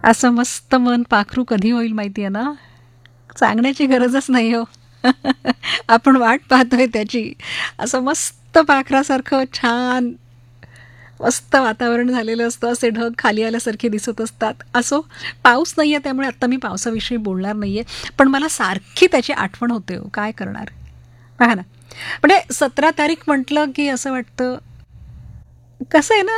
असं मस्त मन पाखरू कधी होईल माहिती आहे ना? सांगण्याची गरजच नाही हो. आपण वाट पाहतोय त्याची. असं मस्त पाखरासारखं छान मस्त वातावरण झालेलं असतं. असे ढग खाली आल्यासारखे दिसत असतात. असो, पाऊस नाही आहे त्यामुळे आत्ता मी पावसाविषयी बोलणार नाही आहे. पण मला सारखी त्याची आठवण होते हो. काय करणार? पहा ना. म्हणजे 17 तारीख म्हटलं की असं वाटतं कसं आहे ना